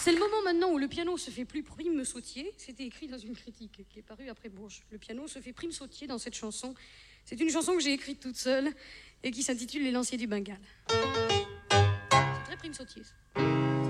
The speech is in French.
C'est le moment maintenant où le piano se fait plus prime sautier. C'était écrit dans une critique qui est parue après Bourges. Le piano se fait prime sautier dans cette chanson. C'est une chanson que j'ai écrite toute seule et qui s'intitule Les Lanciers du Bengale. C'est très prime sautier.